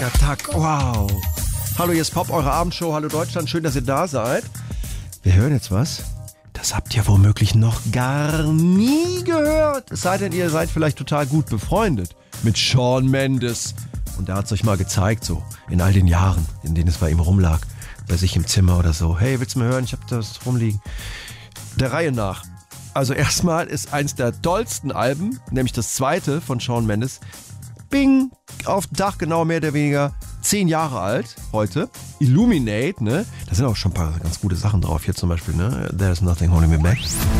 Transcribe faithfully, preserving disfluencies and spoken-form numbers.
Tag, wow. Hallo, hier ist Pop, eure Abendshow. Hallo Deutschland, schön, dass ihr da seid. Wir hören jetzt was. Das habt ihr womöglich noch gar nie gehört. Es sei denn, ihr seid vielleicht total gut befreundet mit Shawn Mendes. Und der hat es euch mal gezeigt, so in all den Jahren, in denen es bei ihm rumlag. Bei sich im Zimmer oder so. Hey, willst du mal hören? Ich hab das rumliegen. Der Reihe nach. Also erstmal ist eins der tollsten Alben, nämlich das zweite von Shawn Mendes, Bing, auf dem Dach genau mehr oder weniger zehn Jahre alt heute. Illuminate, ne? Da sind auch schon ein paar ganz gute Sachen drauf. Hier zum Beispiel, ne? There's Nothing Holding Me Back.